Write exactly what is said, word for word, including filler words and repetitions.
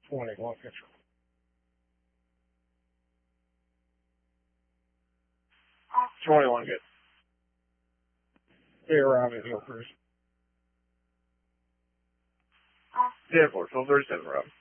twenty-one control. twenty-one good. Stay around me, Hill Cruise. ten four, twelve thirty-seven, Rob.